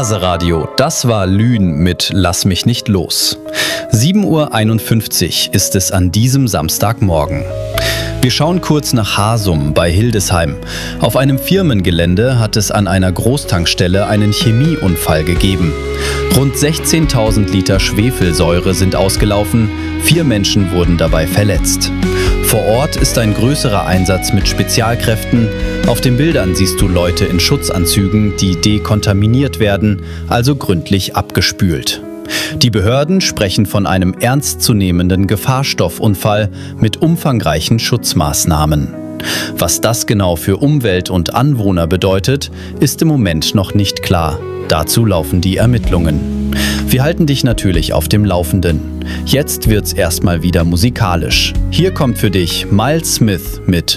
Börse-Radio, das war Lühn mit Lass mich nicht los. 7:51 Uhr ist es an diesem Samstagmorgen. Wir schauen kurz nach Hasum bei Hildesheim. Auf einem Firmengelände hat es an einer Großtankstelle einen Chemieunfall gegeben. Rund 16.000 Liter Schwefelsäure sind ausgelaufen, 4 Menschen wurden dabei verletzt. Vor Ort ist ein größerer Einsatz mit Spezialkräften. Auf den Bildern siehst du Leute in Schutzanzügen, die dekontaminiert werden, also gründlich abgespült. Die Behörden sprechen von einem ernstzunehmenden Gefahrstoffunfall mit umfangreichen Schutzmaßnahmen. Was das genau für Umwelt und Anwohner bedeutet, ist im Moment noch nicht klar. Dazu laufen die Ermittlungen. Wir halten dich natürlich auf dem Laufenden. Jetzt wird's erstmal wieder musikalisch. Hier kommt für dich Miles Smith mit